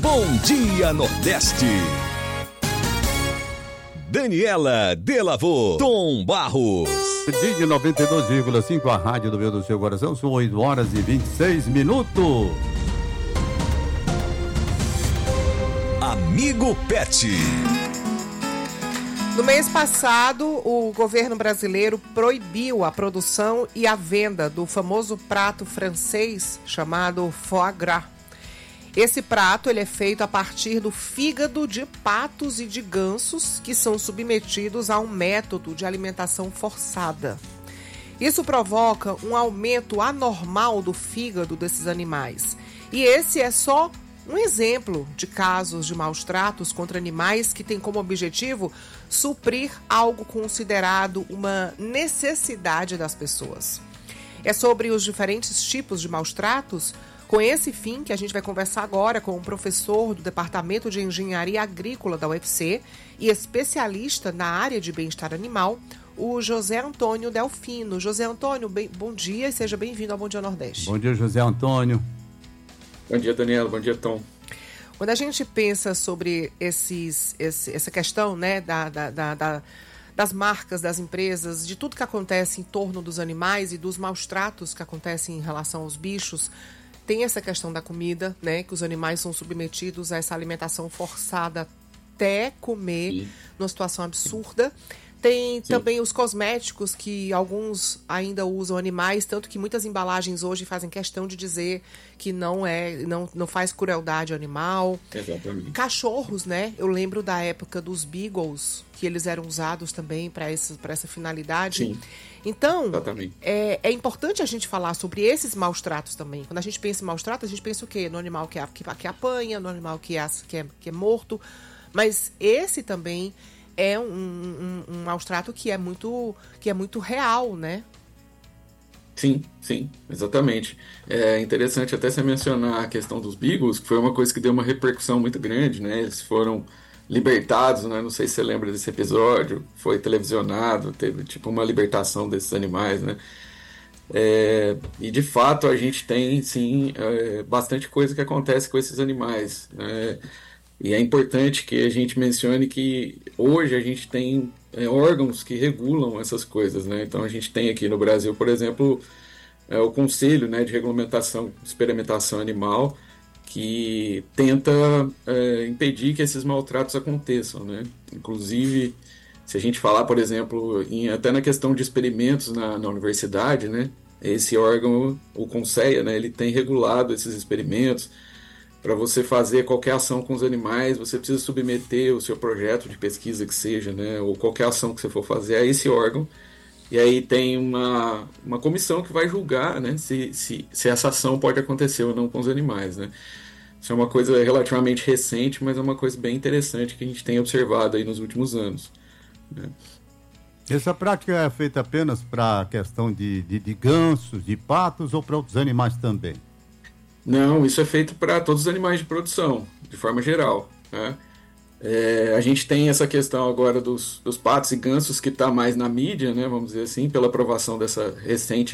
Bom Dia Nordeste. Daniela Delavô, Tom Barros. De 92,5, a rádio do meio do seu coração, são 8 horas e 26 minutos. Amigo Pet. No mês passado, o governo brasileiro proibiu a produção e a venda do famoso prato francês chamado foie gras. Esse prato ele é feito a partir do fígado de patos e de gansos que são submetidos a um método de alimentação forçada. Isso provoca um aumento anormal do fígado desses animais. E esse é só um exemplo de casos de maus tratos contra animais que tem como objetivo suprir algo considerado uma necessidade das pessoas. É sobre os diferentes tipos de maus tratos, com esse fim que a gente vai conversar agora com um professor do Departamento de Engenharia Agrícola da UFC e especialista na área de bem-estar animal, o José Antônio Delfino. José Antônio, bom dia e seja bem-vindo ao Bom Dia Nordeste. Bom dia, José Antônio. Bom dia, Daniela. Bom dia, Tom. Quando a gente pensa sobre essa questão, né, das marcas, das empresas, de tudo que acontece em torno dos animais e dos maus tratos que acontecem em relação aos bichos, tem essa questão da comida, né, que os animais são submetidos a essa alimentação forçada até comer, Sim. numa situação absurda. Tem Sim. também os cosméticos, que alguns ainda usam animais, tanto que muitas embalagens hoje fazem questão de dizer que não faz crueldade animal. Exatamente. Cachorros, né? Eu lembro da época dos Beagles, que eles eram usados também para essa finalidade. Sim. Então, é importante a gente falar sobre esses maus tratos também. Quando a gente pensa em maus tratos, a gente pensa o quê? No animal que apanha, no animal que é morto. Mas esse também é um maus trato que é muito real, né? Sim, exatamente. É interessante até você mencionar a questão dos Beagles, que foi uma coisa que deu uma repercussão muito grande, né? Eles foram libertados, né? Não sei se você lembra desse episódio, foi televisionado, teve tipo uma libertação desses animais, né? E de fato a gente tem, sim, bastante coisa que acontece com esses animais, né? E é importante que a gente mencione que hoje a gente tem órgãos que regulam essas coisas, né? Então a gente tem aqui no Brasil, por exemplo, o Conselho, né, de Regulamentação e Experimentação Animal, que tenta impedir que esses maltratos aconteçam, né? Inclusive, se a gente falar, por exemplo, até na questão de experimentos na universidade, né? Esse órgão, o CONSEA, né, ele tem regulado esses experimentos. Para você fazer qualquer ação com os animais, você precisa submeter o seu projeto de pesquisa que seja, né, ou qualquer ação que você for fazer a esse órgão. E aí tem uma comissão que vai julgar, né, se essa ação pode acontecer ou não com os animais, né. Isso é uma coisa relativamente recente, mas é uma coisa bem interessante que a gente tem observado aí nos últimos anos, né. Essa prática é feita apenas para a questão de gansos, de patos ou para outros animais também? Não, isso é feito para todos os animais de produção, de forma geral, né? A gente tem essa questão agora dos patos e gansos que está mais na mídia, né, vamos dizer assim, pela aprovação dessa recente